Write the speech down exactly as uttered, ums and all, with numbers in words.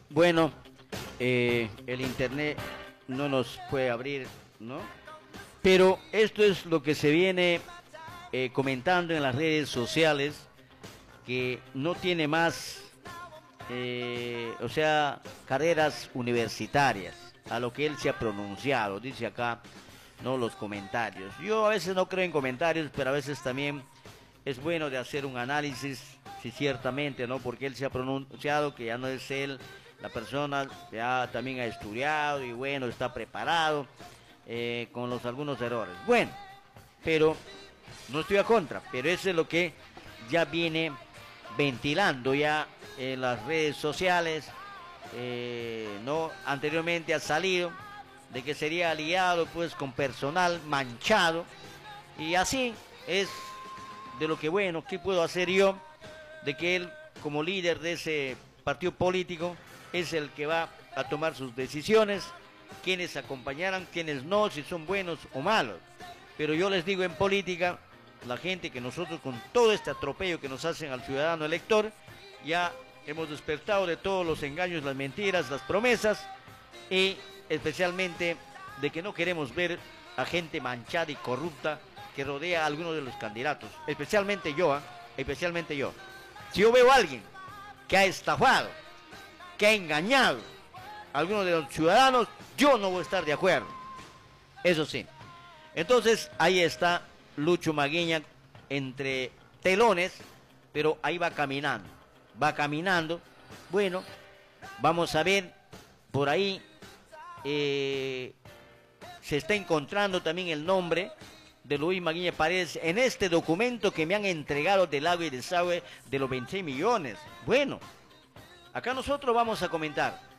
Bueno, eh, el internet no nos puede abrir, ¿no? Pero esto es lo que se viene eh, comentando en las redes sociales, que no tiene más, eh, o sea, carreras universitarias, a lo que él se ha pronunciado, dice acá, ¿no? Los comentarios. Yo a veces no creo en comentarios, pero a veces también es bueno de hacer un análisis, si ciertamente, ¿no? Porque él se ha pronunciado que ya no es él la persona, ya también ha estudiado y bueno, está preparado, eh, con los algunos errores. Bueno, pero no estoy a contra, pero eso es lo que ya viene ventilando ya en las redes sociales, eh, no, anteriormente ha salido de que sería aliado pues con personal manchado, y así es de lo que, bueno, ¿qué puedo hacer yo? De que él, como líder de ese partido político, es el que va a tomar sus decisiones, quienes acompañarán, quienes no, si son buenos o malos. Pero yo les digo, en política, la gente, que nosotros con todo este atropello que nos hacen al ciudadano elector, ya hemos despertado de todos los engaños, las mentiras, las promesas, y especialmente de que no queremos ver a gente manchada y corrupta que rodea a algunos de los candidatos, especialmente yo, ¿eh? especialmente yo. Si yo veo a alguien que ha estafado, que ha engañado a algunos de los ciudadanos, yo no voy a estar de acuerdo. Eso sí. Entonces, ahí está Lucho Maguiña entre telones, pero ahí va caminando, va caminando. Bueno, vamos a ver, por ahí eh, se está encontrando también el nombre de Luis Maguiña Paredes en este documento que me han entregado del agua y desagüe de los veintiséis millones. Bueno, acá nosotros vamos a comentar.